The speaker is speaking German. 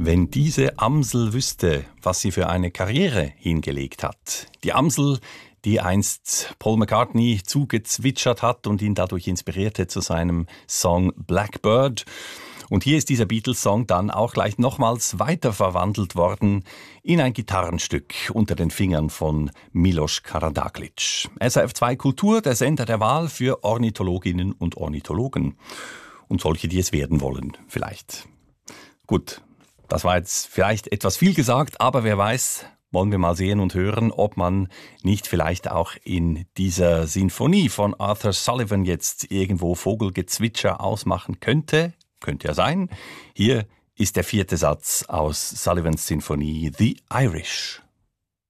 Wenn diese Amsel wüsste, was sie für eine Karriere hingelegt hat. Die Amsel, die einst Paul McCartney zugezwitschert hat und ihn dadurch inspirierte zu seinem Song Blackbird. Und hier ist dieser Beatles-Song dann auch gleich nochmals weiter verwandelt worden in ein Gitarrenstück unter den Fingern von Milos Karađaglić. SRF 2 Kultur, der Sender der Wahl für Ornithologinnen und Ornithologen. Und solche, die es werden wollen, vielleicht. Gut, das war jetzt vielleicht etwas viel gesagt, aber wer weiß, wollen wir mal sehen und hören, ob man nicht vielleicht auch in dieser Sinfonie von Arthur Sullivan jetzt irgendwo Vogelgezwitscher ausmachen könnte. Könnte ja sein. Hier ist der 4. Satz aus Sullivans Sinfonie The Irish.